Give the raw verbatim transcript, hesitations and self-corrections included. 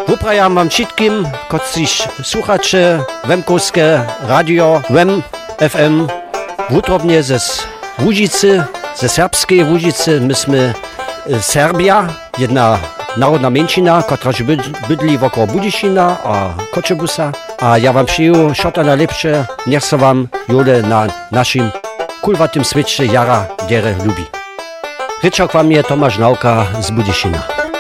Uprajam wam wszystkim, którzy słuchacze Wemkowskie Radio Wem F M wutrobnie ze Łużycy, ze serbskiej Łużycy. Myśmy Serbia, jedna narodna mniejszyna, która bydli wokół Budyszina a Koczebusa. A ja wam przyjął wszystko najlepsze, niech se wam jole na naszym kulwatym świecie jara dere lubi. Ryczok wam je Tomasz Nauka z Budyszina.